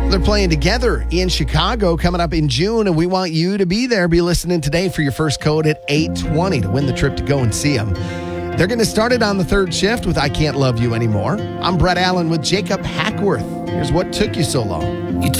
They're playing together in Chicago coming up in June, and we want you to be there. Be listening today for your first code at 8:20 to win the trip to go and see them. They're going to start it on the third shift with I Can't Love You Anymore. I'm Brett Allen with Jacob Hackworth. Here's what took you so long.